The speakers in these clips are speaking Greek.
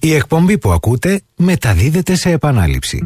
Η εκπομπή που ακούτε μεταδίδεται σε επανάληψη.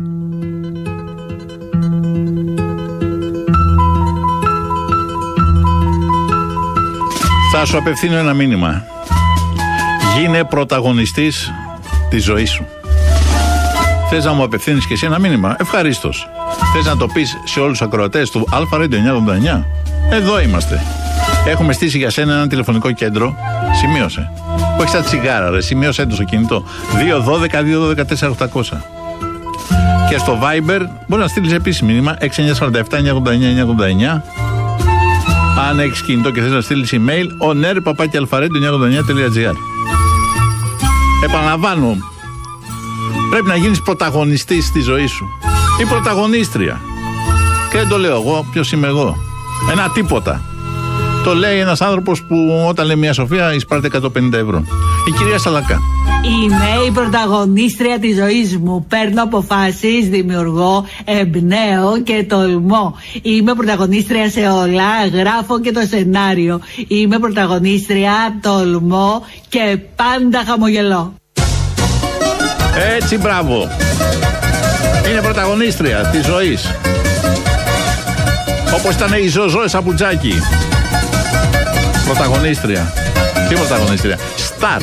Θα σου απευθύνω ένα μήνυμα. Γίνε πρωταγωνιστής της ζωής σου. Θες να μου απευθύνεις και εσύ ένα μήνυμα? Ευχαρίστως. Θες να το πεις σε όλους τους ακροατές του Αλφα Radio 989? Εδώ είμαστε. Έχουμε στήσει για σένα ένα τηλεφωνικό κέντρο. Σημείωσε. Που έχεις τα τσιγάρα, ρε. Σημείωσέ το στο κινητό. 212-212-4800. Και στο Viber μπορεί να στείλεις επίσης μήνυμα 6947-989-989. Αν έχεις κινητό και θες να στείλεις email, oner@alpharedio989.gr. Επαναλαμβάνω, πρέπει να γίνεις πρωταγωνιστής στη ζωή σου ή πρωταγωνίστρια. Και δεν το λέω εγώ, ποιος είμαι εγώ? Ένα τίποτα. Το λέει ένας άνθρωπος που όταν λέει μια σοφία εισπράττει 150 ευρώ. Η κυρία Σαλακά. Είμαι η πρωταγωνίστρια της ζωής μου. Παίρνω αποφάσεις, δημιουργώ, εμπνέω και τολμώ. Είμαι πρωταγωνίστρια σε όλα, γράφω και το σενάριο. Είμαι πρωταγωνίστρια, τολμώ και πάντα χαμογελώ. Έτσι, μπράβο. Είναι πρωταγωνίστρια της ζωής. Όπως ήταν η Ζωζό Σαπουτζάκη. Πρωταγωνίστρια. Τι πρωταγωνίστρια? Σταρ.